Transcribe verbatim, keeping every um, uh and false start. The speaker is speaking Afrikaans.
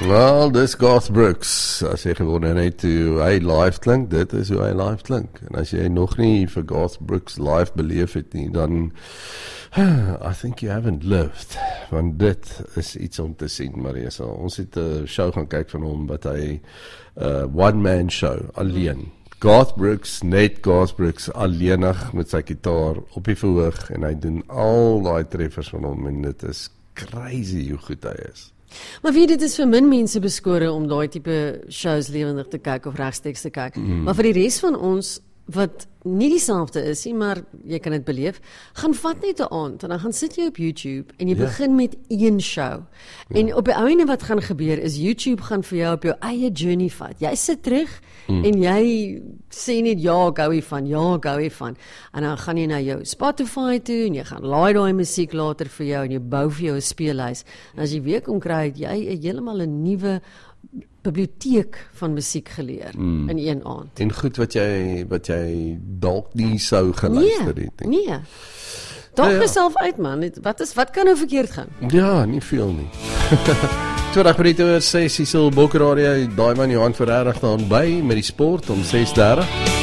Wel, dis Garth Brooks, as jy gewonder net hoe hy live klink, dit is hoe hy live klink. En as jy nog nie vir Garth Brooks live beleef het nie, dan I think you haven't lived, want dit is iets om te sien, Marisa. Ons het 'n show gaan kyk van hom, wat hy, uh, one-man show, alleen. Garth Brooks, net Garth Brooks, alleenig met sy gitaar op die verhoog, en hy doen al die treffers van hom, en dit is crazy hoe goed hy is. Maar wie dit is vir min mense beskore om daai tipe shows lewendig te kyk of regsteks te kyk. Mm. Maar vir die res van ons wat nie dieselfde is nie, maar jy kan dit beleef, gaan vat net 'n aand en dan gaan sit jy op YouTube en jy Ja. begin met een show. Ja. En op die ou ende wat gaan gebeur is YouTube gaan vir jou op jou eie journey vat. Jy sit terug mm. en jy sê net ja, ek hou hiervan, ja, ek hou hiervan. En dan gaan jy na jou Spotify toe en jy gaan laai daai musiek later vir jou en jy bou vir jou 'n speellys. En as jy weer kom kry, het jy heeltemal 'n nuwe biblioteek van musiek geleer mm. in een aand. En goed wat jy wat jy dalk nie sou geluister nee, het nie. Nee. Dalk Ja, ja. myself uit man. Wat is wat kan nou verkeerd gaan? Ja, nie veel nie. twintig minute oor ses, Cecil Bokker Radio, daai man Johan Ferreira staan by met die sport om ses dertig.